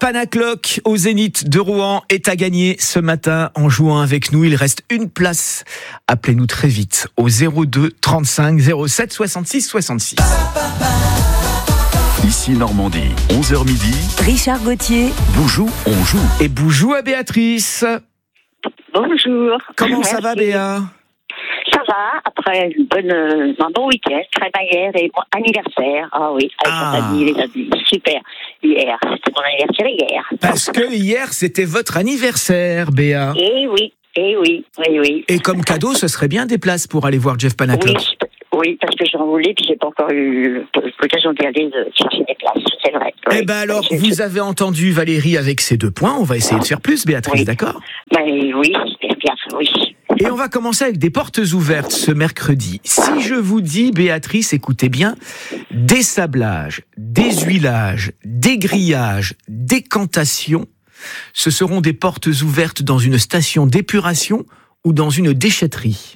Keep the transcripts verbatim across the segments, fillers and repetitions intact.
Panacloc au Zénith de Rouen est à gagner ce matin en jouant avec nous. Il reste une place. Appelez-nous très vite au zéro deux trente-cinq zéro sept soixante-six soixante-six. Ici Normandie, onze heures midi. Richard Gauthier. Boujou, on joue. Et Boujou à Béatrice. Bonjour. Comment Merci. ça va, Béa? Ça va, après une bonne, euh, un bon week-end, crémaillère et mon anniversaire. Ah oui, avec Ah. la famille, les amis. Super. Hier, c'était mon anniversaire hier. Parce que hier, c'était votre anniversaire, Béa. Eh oui, eh oui, oui, oui. Et comme cadeau, ce serait bien des places pour aller voir Jeff Panacloc. Oui, oui, parce que j'en voulais, puis j'ai pas encore eu l'occasion d'y aller de chercher des places, c'est vrai. Eh Oui. ben alors, Je- vous avez entendu Valérie avec ses deux points. On va essayer de faire plus, Béatrice, Oui. d'accord? Ben oui, j'espère bien, oui. Et on va commencer avec des portes ouvertes ce mercredi. Si je vous dis, Béatrice, écoutez bien, dessablage, déshuilage, dégrillage, décantation, ce seront des portes ouvertes dans une station d'épuration ou dans une déchetterie.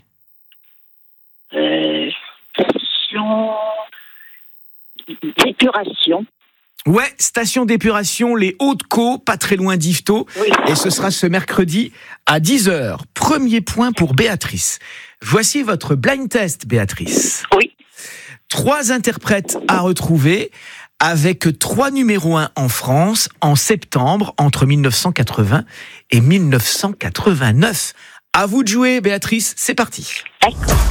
Euh, station d'épuration. Ouais, station d'épuration, les Hauts-de-Caux, pas très loin d'Yvetot. Oui. Et ce sera ce mercredi à dix heures. Premier point pour Béatrice. Voici votre blind test, Béatrice. Oui. Trois interprètes à retrouver avec trois numéros un en France en septembre entre mille neuf cent quatre-vingts et mille neuf cent quatre-vingt-neuf. À vous de jouer, Béatrice, c'est parti. D'accord.